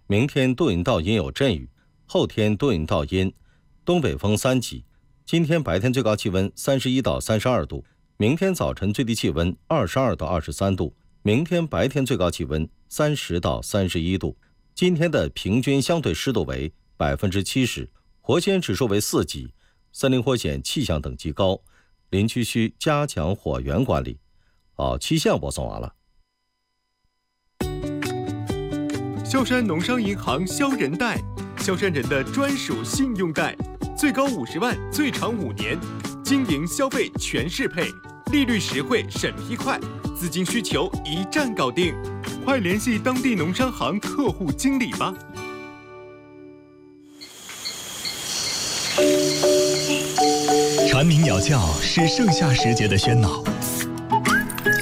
明天多云到阴有阵雨，后天多云到阴，东北风3级。今天白天最高气温31到32度，明天早晨最低气温22到23度，明天白天最高气温30到31度。今天的平均相对湿度为70%，火险指数为4级，森林火险气象等级高，林区需加强火源管理。好，气象播送完了。 萧山农商银行萧人贷，萧山人的专属信用贷，最高50万，最长5年，经营消费全适配，利率实惠，审批快，资金需求一站搞定，快联系当地农商行客户经理吧。 蝉鸣鸟叫是盛夏时节的喧闹，